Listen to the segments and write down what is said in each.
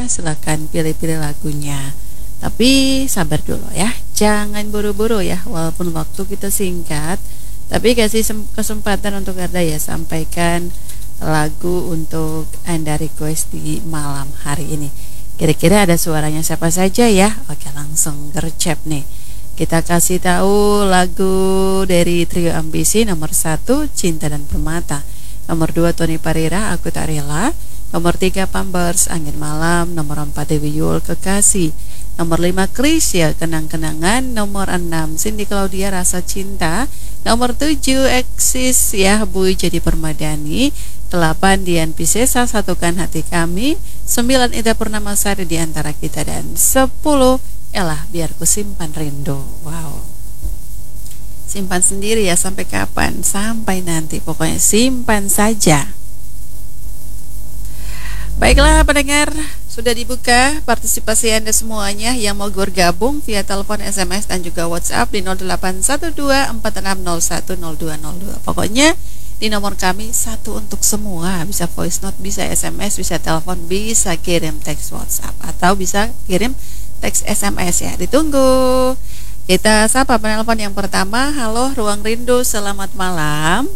silakan pilih-pilih lagunya. Tapi sabar dulu ya, jangan buru-buru ya. Walaupun waktu kita singkat, tapi kasih kesempatan untuk Anda ya, sampaikan lagu untuk Anda request di malam hari ini. Kira-kira ada suaranya siapa saja ya? Oke, langsung gercep nih. Kita kasih tahu lagu dari Trio Ambisi. Nomor 1 Cinta dan Permata, nomor 2 Tony Parira Aku Tak Rela, nomor 3 Pampers Angin Malam, nomor 4 Dewi Yul Kekasih, nomor 5 Krisya Kenang-kenangan, nomor 6 Cindy Claudia Rasa Cinta, nomor 7 Eksis ya Bui Jadi Permadani, 8 Dian Piscesa Satukan Hati Kami, 9 Ida Purnamasari Di Antara Kita, dan 10 Elah Biar Ku Simpan Rindu. Wow, simpan sendiri ya, sampai kapan? Sampai nanti, pokoknya simpan saja. Baiklah pendengar, sudah dibuka partisipasi Anda semuanya yang mau bergabung via telepon, SMS, dan juga WhatsApp di 081246010202. Pokoknya di nomor kami satu untuk semua. Bisa voice note, bisa SMS, bisa telepon, bisa kirim teks WhatsApp, atau bisa kirim teks SMS ya. Ditunggu. Kita sapa penelpon yang pertama. Halo Ruang Rindu, selamat malam.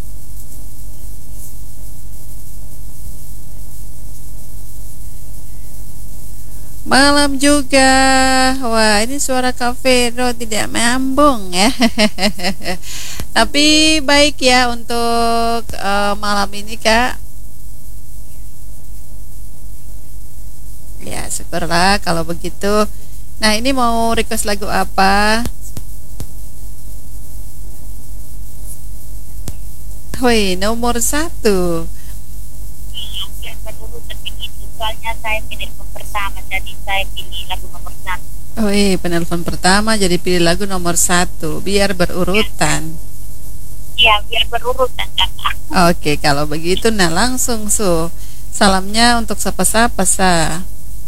Malam juga. Wah, ini suara Kak Vero tidak menyambung ya. Tapi baik ya untuk malam ini Kak. Ya, syukurlah kalau begitu. Nah, ini mau request lagu apa? Woi, nomor 1. Soalnya saya penelpon pertama, jadi saya pilih lagu nomor 1. Woi, penelpon pertama jadi pilih lagu nomor 1, biar berurutan. Iya, biar berurutan Kakak. Oke, kalau begitu nah langsung salamnya untuk siapa-siapa sa.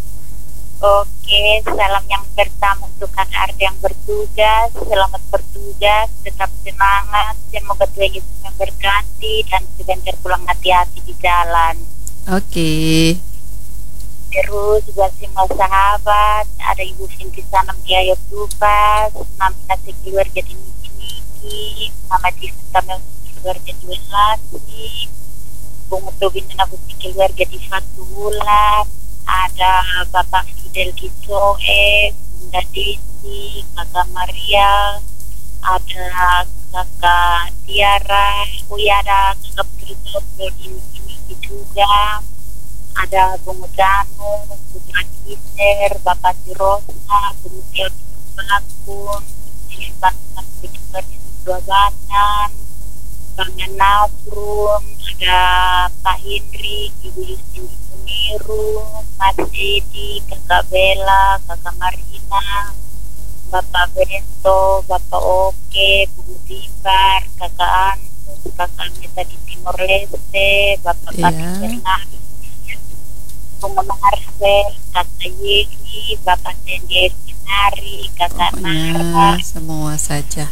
Oke, salam yang pertama untuk kakak Arda yang bertugas. Selamat bertugas, tetap semangat. Semoga Tuhan Yesus memberkati dan sebentar pulang hati-hati di jalan. Oke. Terus buat semua sahabat, ada Ibu Sinti Sanam di Ayat Tupas, Mama sekeluarga di Niki, Mama Cinta keluarga di Welasi, Bung Tobin dan Abu keluarga di Fatulan, ada Bapak Fidel di Soe, Bunda Desi, Kakak Maria, ada Kakak Tiara, ada Kakak Putri di Niki juga, ada Bung Danu, Putra Kiser, Bapak Cirosa, Bung Tia Bakun, Silvana Sekitar Dua Batan, Bang Nasrum, ada Pak Hendrik, Ibu Yustin di Sumiru, Mas Edi, Kakak Bella, Kakak Marina, Bapak Bento, Bapak Oke, Bung Timbar, Kakak Anus, Kakak Meta di Timor Leste, Bapak Pati Bernardo, Bung Marsel, Kakak Yegi, Bapak Tendi Nari, Kakak Nara, semua saja.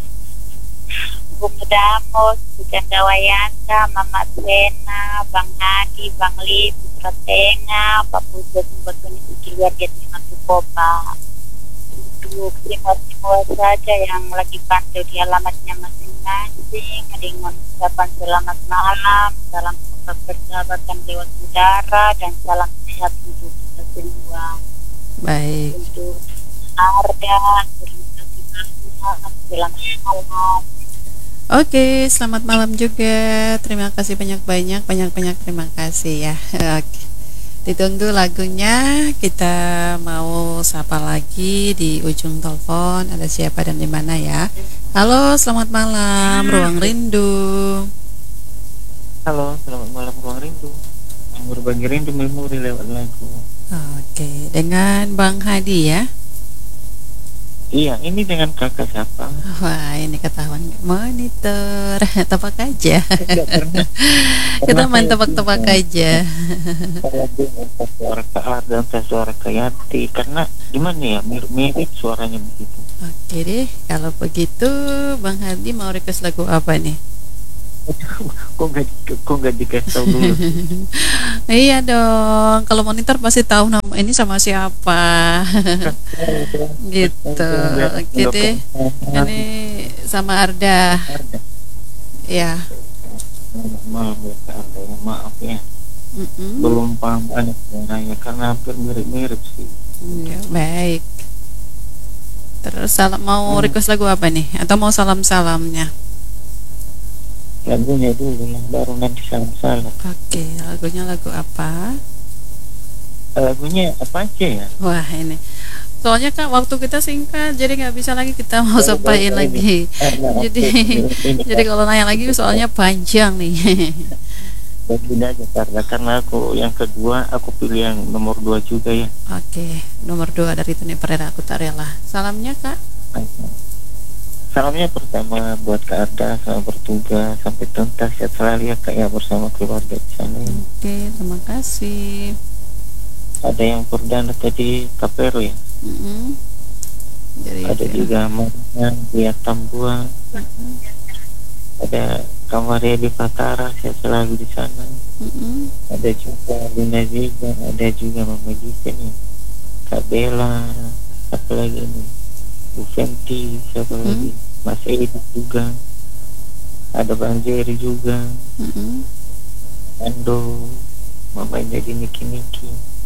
Bung Damos, Bukan Dawayanta, Mama Sena, Bang Hadi, Bang Li, Putra Tengah, Pak Puja Sumbatuni, keluarga di Matu Kopa. Untuk semua saja yang lagi pantau di alamatnya masing-masing, dengan ucapan selamat malam, salam persahabatan lewat udara, dan salam sehat untuk kita semua. Baik. Untuk Arda, terima kasih banyak. Selamat malam. Oke, selamat malam juga. Terima kasih banyak-banyak terima kasih ya. Oke. Ditunggu lagunya. Kita mau sapa lagi di ujung telepon. Ada siapa dan di mana ya? Halo, selamat malam Ruang Rindu. Halo, selamat malam Ruang Rindu. Yang berbagi rindu memori lewat lagu. Oke, dengan Bang Hadi ya. Iya, ini dengan kakak siapa? Wah, ini ketahuan monitor. Tepak aja. Kita main tebak-tebak aja. Saya dengar suara Kak Ar dan suara Kak Yanti. Karena gimana ya, mirip suaranya begitu. Oke deh, kalau begitu Bang Hadi mau request lagu apa nih? kok nggak dikasih tahu dulu sih? Iya dong, kalau monitor pasti tahu nama ini sama siapa. Kan tahu dong, kan tahu Gitu. dong, biar aku Oke nggak deh. Ini pernah sama Arda. ada. Ya. Maaf ya Kak Arda, ya, maaf ya. Mm-mm. Belum paham banyak sebenarnya karena hampir mirip-mirip sih. Ya, baik. Terus mau request lagu apa nih? Atau mau salam-salamnya? Lagunya dulu yang baru nanti salah-salah. Oke, lagunya lagu apa? Lagunya apa aja ya? Wah, ini. Soalnya Kak, waktu kita singkat, jadi nggak bisa lagi kita mau sampaikan Baru-baru ini lagi. karena Jadi, aku ini jadi kalau nanya lagi soalnya panjang nih. begini aja karena aku yang kedua aku pilih yang nomor 2 juga ya. Oke, nomor 2 dari Tony Pereira, aku tak rela. Salamnya Kak. Salamnya pertama buat Kak Arda, selamat bertugas sampai tuntas, sehat selalu ya Kak ya bersama keluarga di sana. Oke, terima kasih. Ada yang perdana tadi Kapero ya. Mm-mm. Jadi Ada itu ya. juga Marina Dia Tambua, Mm-mm. ada Kamaria di Patara, sehat selalu di sana. Mm-mm. Ada juga Lina Vega, ada juga Mama Gita nih, Kak Bella, apa lagi nih, Bu Fenty, siapa lagi, Mas Edi juga, ada Bang Jerry juga, Mm-mm. Ando, mamanya di Niki.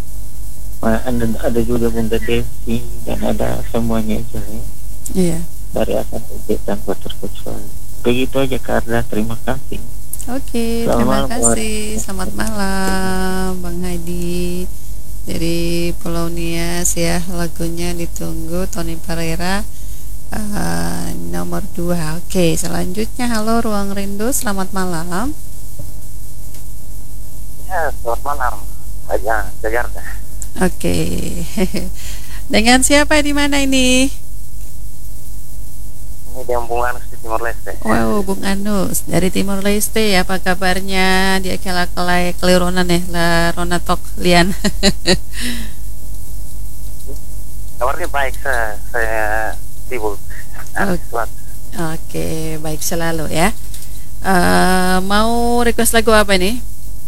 Ada juga Bunda Desi dan ada semuanya aja ya. Iya. Dari asal ujuk tanpa terkecuali. Begitu aja Karla, terima kasih. Oke, terima Selamat malam, kasih. Selamat malam, Bang Hadi dari Pulau Nias ya. Lagunya ditunggu Tony Pereira nomor 2. Oke, selanjutnya halo Ruang Rindu, selamat malam. Ya, selamat malam. Aja, Jakarta. Oke. Dengan siapa di mana ini? Ini di Ambungan di Timor Leste. Wow, Bung Anus dari Timor Leste. Apa kabarnya? Dia kelai kelirunan ya, la Ronatok Lian. Kabarnya baik, saya sibuk. Oke, baik selalu ya. Mau request lagu apa nih?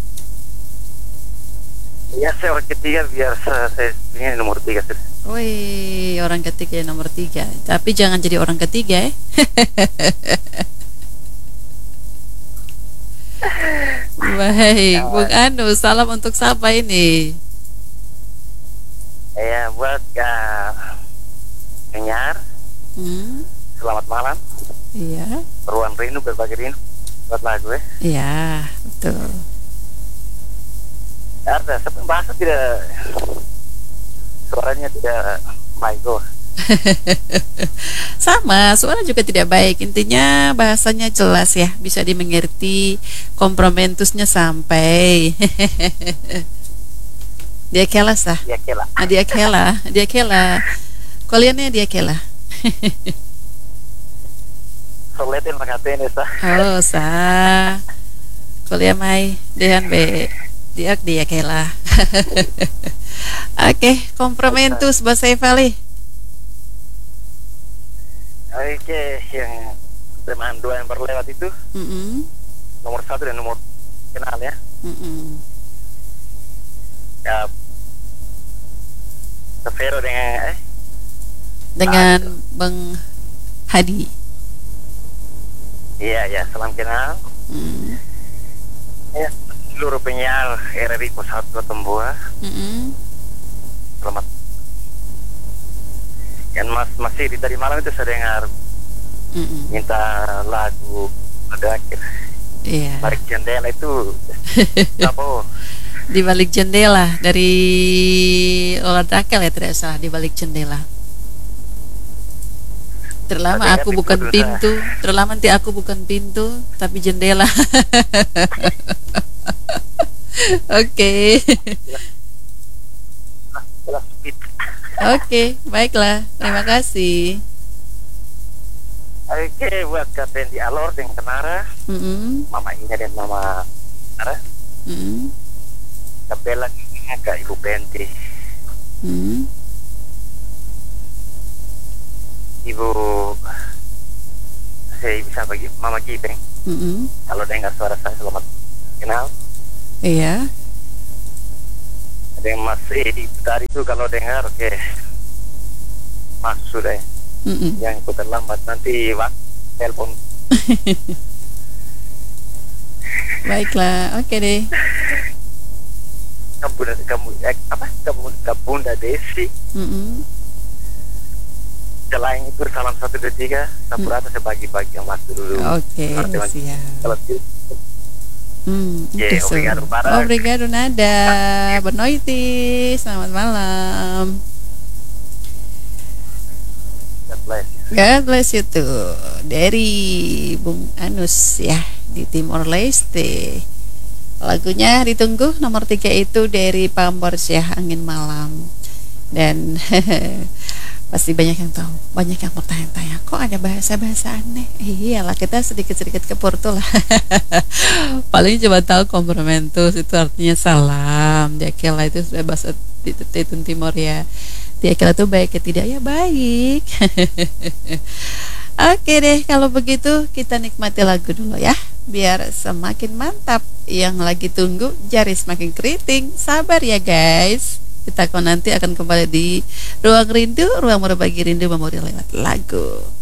Ya, saya orang ketiga biar saya ingin nomor 3. Wih, orang ketiga nomor 3. Tapi jangan jadi orang ketiga ya. Baik, Bung Anu, salam untuk siapa ini? Ya, buat penyiar, Hmm, selamat malam. iya, Ruang Rindu, berbagi rindu. Buat lagu ya. iya, betul. Ada, bahasa tidak, suaranya tidak baik kok. Sama, suara juga tidak baik. Intinya bahasanya jelas ya, bisa dimengerti, kompromentusnya sampai. Dia kelas lah. Ya kela. Dia kela. Kaliannya dia kela. Soletin makatin sa. Oh, sa. Kuliah mai dehan be. Dia kela. Oke, kompromentus bahasa Evali. Oke, yang teman 2 yang berlewat itu Mm-mm. nomor 1 dan nomor kenal ya. Mm-mm. Ya, Severo Dengan Bang Hadi. iya, salam kenal. Mm. Ya, seluruh penyiar RRI Pos 1 Tembua. Mm-mm. Selamat. Yang masih di tadi malam itu saya dengar Mm-mm. minta lagu pada akhir. Iya. Balik jendela itu apa? Di balik jendela dari Olah Dakel ya, tidak salah, di balik jendela. Terlama aku bukan pintu, terlama nanti aku bukan pintu, tapi jendela. Oke. Oke, baiklah. Terima kasih. Oke, buat Kapten di Alor dan Kenara, Mm-mm. Mama Ina dan Mama Kenara, Mm-mm. Kapela ke Ibu Penti, Mm-mm. Ibu bisa bagi Mama Gipeng. Mm-mm. Kalau dengar suara saya selamat kenal. Iya. Ada yang Mas Edi tadi itu kalau dengar oke. Masuk sudah ya. Mm-mm. Yang ikut terlambat nanti waktu telepon. Baiklah, oke deh. Bunda Desi. Mm-mm. Selain itu salam 1 2 3 Sampurata saya bagi-bagi yang waktu dulu. Oke, siap. Kalau Oke, so. obrigado, Barak. Obrigado, nada. Boa noite. Selamat malam. God bless. God bless you too. Dari Bung Anus ya di Timor Leste. Lagunya ditunggu nomor 3 itu dari Pambors ya, Angin Malam. Dan pasti banyak yang tahu, banyak yang bertanya-tanya, kok ada bahasa-bahasa aneh? Iyalah, kita sedikit-sedikit ke Porto lah. Paling cuma tahu kompromentus itu artinya salam. Di Akela itu sudah bahasa Tetun Timor ya. Di Akela itu baik ya tidak ya baik. Oke deh, kalau begitu kita nikmati lagu dulu ya, biar semakin mantap. Yang lagi tunggu jari semakin keriting. Sabar ya guys. Kita nanti akan kembali di Ruang Rindu, ruang berbagi rindu memori lewat lagu.